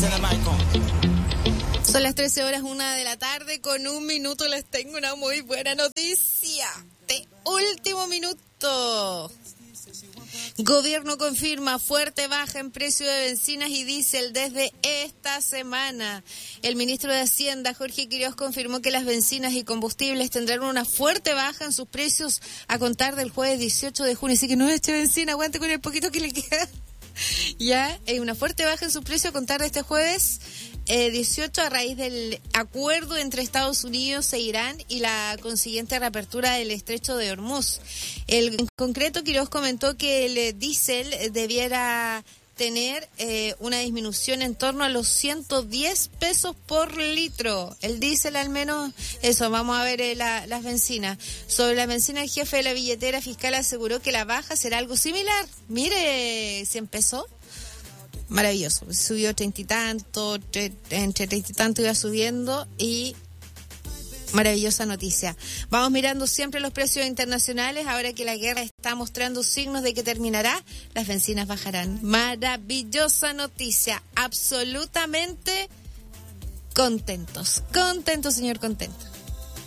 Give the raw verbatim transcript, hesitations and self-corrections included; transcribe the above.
Son las trece horas, una de la tarde, con un minuto les tengo una muy buena noticia. De último minuto. Gobierno confirma fuerte baja en precio de bencinas y diésel desde esta semana. El ministro de Hacienda, Jorge Quiroz, confirmó que las bencinas y combustibles tendrán una fuerte baja en sus precios a contar del jueves dieciocho de junio. Así que no eche benzina, aguante con el poquito que le queda. Ya, hay una fuerte baja en sus precios a contar de este jueves eh, dieciocho a raíz del acuerdo entre Estados Unidos e Irán y la consiguiente reapertura del estrecho de Hormuz. El, en concreto, Quiroz comentó que el diésel debiera tener eh, una disminución en torno a los ciento diez pesos por litro. El diésel al menos, eso, vamos a ver eh, la, las bencinas. Sobre la bencina, el jefe de la billetera fiscal aseguró que la baja será algo similar. Mire, si empezó. Maravilloso, subió treinta y tanto, tre, entre treinta y tanto iba subiendo y maravillosa noticia. Vamos mirando siempre los precios internacionales, ahora que la guerra está mostrando signos de que terminará, las bencinas bajarán. Maravillosa noticia, absolutamente contentos, contentos señor, contento.